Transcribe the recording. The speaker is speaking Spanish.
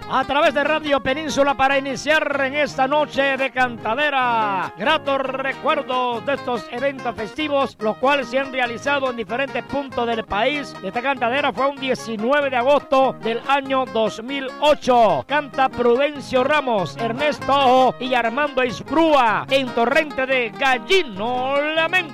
a través de Radio Península para iniciar en esta noche de cantadera. Gratos recuerdos de estos eventos festivos, los cuales se han realizado en diferentes puntos del país. Esta cantadera fue un 19 de agosto del año 2008. Canta Prudencio Ramos, Ernesto Ojo y Armando Isbrúa en Torrente de Gallino Lamento.